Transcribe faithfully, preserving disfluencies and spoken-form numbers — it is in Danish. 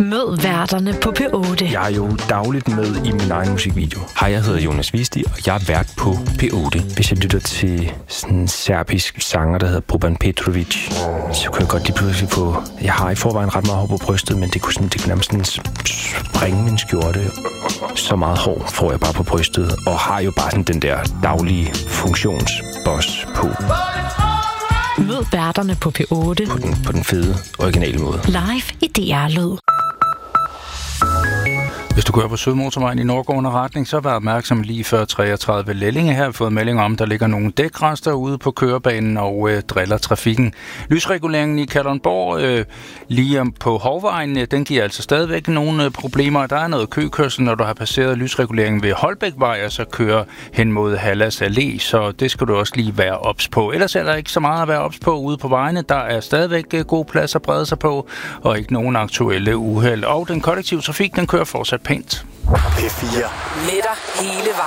Mød værterne på P otte. Jeg er jo dagligt med i min egen musikvideo. Hej, jeg hedder Jonas Visti, og jeg er vært på P otte. Hvis jeg lytter til sådan en serbisk sanger, der hedder Boban Petrovic, så kan jeg godt lige pludselig få... Jeg har i forvejen ret meget hår på brystet, men det kunne, sådan, det kunne nærmest sådan springe min skjorte. Så meget hår får jeg bare på brystet, og har jo bare sådan den der daglige funktionsboss på. Mød værterne på P otte. På den, på den fede, originale måde. Live i D R-lyd. Hvis du kører på Sydmotorvejen i nordgående retning, så vær opmærksom lige før treogtredive Lellinge. Her har fået melding om, der ligger nogle dækrester ude på kørebanen og øh, driller trafikken. Lysreguleringen i Kalundborg, øh, lige om på Hovvejen, øh, den giver altså stadigvæk nogle øh, problemer. Der er noget køkørsel, når du har passeret lysreguleringen ved Holbækvej, og så kører hen mod Hallas Allé, så det skal du også lige være ops på. Ellers er der ikke så meget at være ops på ude på vejene. Der er stadigvæk øh, god plads at brede sig på, og ikke nogen aktuelle uheld. Og den kollektive trafik, den kører fortsat pænt. P fire. Med dig hele vejen.